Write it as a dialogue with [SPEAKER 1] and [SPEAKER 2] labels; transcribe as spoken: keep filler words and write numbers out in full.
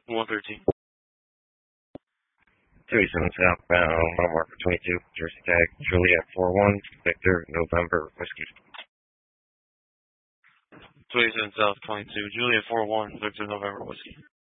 [SPEAKER 1] one thirteen.
[SPEAKER 2] two eighty-seven southbound, mile marker twenty-two, Jersey tag, Juliet four one, Victor, November, Whiskey.
[SPEAKER 1] two eighty-seven South twenty-two, Juliet four one, Victor, November, Whiskey.